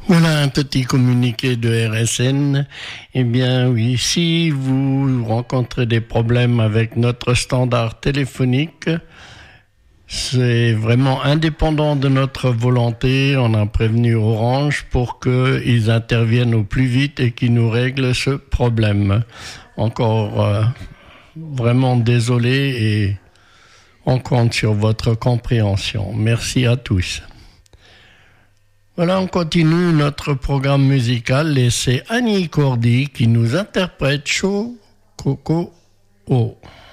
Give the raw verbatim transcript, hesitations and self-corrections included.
Voilà un petit communiqué de R S N. Eh bien oui, si vous rencontrez des problèmes avec notre standard téléphonique, c'est vraiment indépendant de notre volonté. On a prévenu Orange pour qu'ils interviennent au plus vite et qu'ils nous règlent ce problème. Encore euh, vraiment désolé et on compte sur votre compréhension. Merci à tous. Voilà, on continue notre programme musical et c'est Annie Cordy qui nous interprète Chaud Coco O.